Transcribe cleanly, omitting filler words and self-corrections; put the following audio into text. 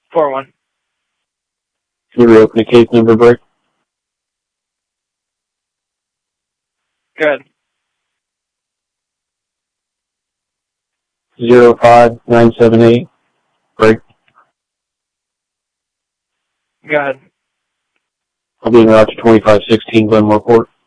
4-1. Can you reopen the case number break? Good. 05978. Break. Go ahead. I'll be in route to 2516 Glenmore Court.